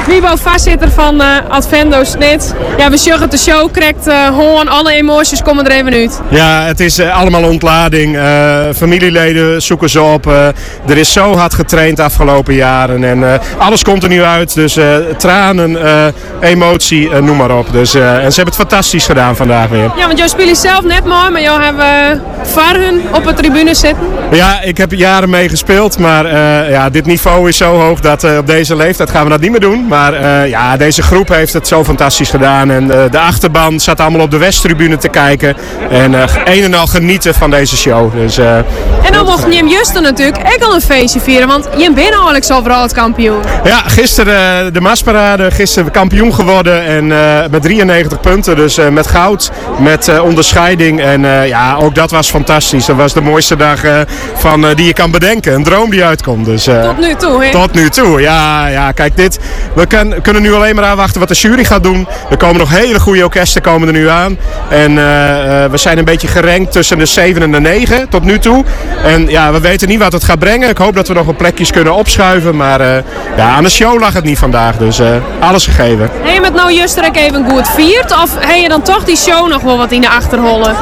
Wiebo, voorzitter van Advendo Snit. Ja, we zeggen de show krijgt gewoon alle emoties komen er even uit. Ja, het is allemaal ontlading. Familieleden zoeken ze op. Er is zo hard getraind de afgelopen jaren. En alles komt er nu uit. Dus tranen, emotie, noem maar op. Dus, en ze hebben het fantastisch gedaan vandaag weer. Ja, want jij speelt zelf net mooi, maar jou hebben Varhun op de tribune zitten. Ja, ik heb jaren mee gespeeld. Maar ja, dit niveau is zo hoog dat op deze leeftijd gaan we dat niet meer doen. Maar ja, deze groep heeft het zo fantastisch gedaan. En de achterban zat allemaal op de Westtribune te kijken. En een en al genieten van deze show. Dus, en dan mocht Jim Juster natuurlijk ook al een feestje vieren. Want Jim ben eigenlijk zo wereldkampioen. Ja, gisteren de Maasparade. Gisteren kampioen geworden. En met 93 punten. Dus met goud. Met onderscheiding. En ja, ook dat was fantastisch. Dat was de mooiste dag die je kan bedenken. Een droom die uitkomt. Dus, tot nu toe, hè? Tot nu toe, ja. Kijk, dit. We kunnen nu alleen maar afwachten wat de jury gaat doen. Er komen nog hele goede orkesten komen er nu aan. En we zijn een beetje gerankt tussen de 7 en de 9 tot nu toe. En ja, we weten niet wat het gaat brengen. Ik hoop dat we nog wat plekjes kunnen opschuiven. Maar ja, aan de show lag het niet vandaag. Dus alles gegeven. Heb je met nou juist ook even goed viert? Of heb je dan toch die show nog wel wat in de achterhollen?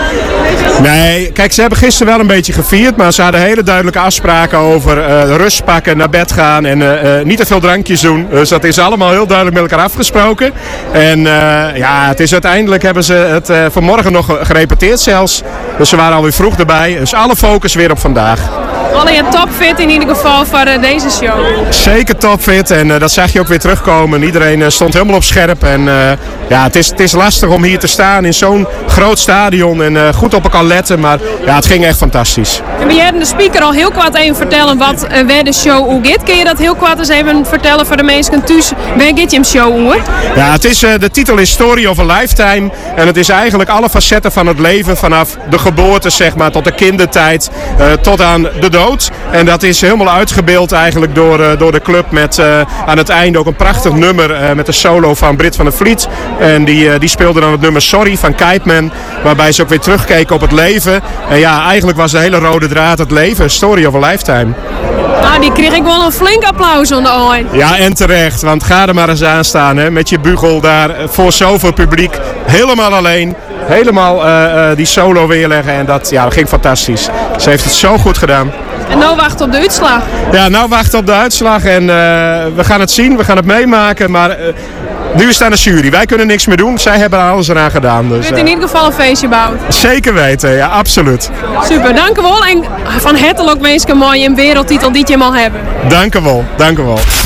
Nee, kijk, ze hebben gisteren wel een beetje gevierd. Maar ze hadden hele duidelijke afspraken over rust pakken, naar bed gaan. En niet te veel drankjes doen. Dus dat is allemaal heel duidelijk met elkaar afgesproken. En ja, het is uiteindelijk hebben ze het vanmorgen nog gerepeteerd zelfs. Dus ze waren alweer vroeg erbij. Dus alle focus weer op vandaag. Alle je topfit in ieder geval voor deze show. Zeker topfit en dat zag je ook weer terugkomen. Iedereen stond helemaal op scherp. En ja, het is lastig om hier te staan in zo'n groot stadion en goed op elkaar letten. Maar ja, het ging echt fantastisch. En we hebben de speaker al heel kwaad even vertellen wat waar de show hoe gaat. Kun je dat heel kwaad eens even vertellen voor de mensen thuis? Waar gaat je hem show hoe? Ja, het is, de titel is Story of a Lifetime. En het is eigenlijk alle facetten van het leven. Vanaf de geboorte zeg maar tot de kindertijd tot aan de dood. En dat is helemaal uitgebeeld eigenlijk door de club met aan het einde ook een prachtig nummer met de solo van Britt van der Vliet. En die speelde dan het nummer Sorry van Kiteman. Waarbij ze ook weer terugkeken op het leven. En ja, eigenlijk was de hele rode draad het leven. Story of a Lifetime. Nou, die kreeg ik wel een flink applaus aan de oren. Ja, en terecht. Want ga er maar eens aan staan hè, met je bugel daar voor zoveel publiek. Helemaal alleen. Helemaal die solo weerleggen. En dat ging fantastisch. Ze heeft het zo goed gedaan. En nou wachten op de uitslag. Ja, nou wachten op de uitslag. En we gaan het zien. We gaan het meemaken. Maar nu is het aan de jury. Wij kunnen niks meer doen. Zij hebben er alles eraan gedaan. Dus, je hebt in ieder geval een feestje bouwen. Zeker weten. Ja, absoluut. Super, dank u wel. En van het ook mensen mooi een wereldtitel die je mag hebben. Dank u wel. Dank u wel.